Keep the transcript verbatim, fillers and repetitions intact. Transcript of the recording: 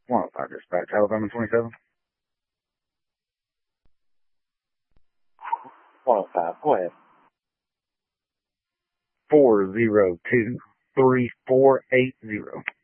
one oh five dispatch, Alabama twenty-seven. one oh five, go ahead. four zero two, three four eight zero.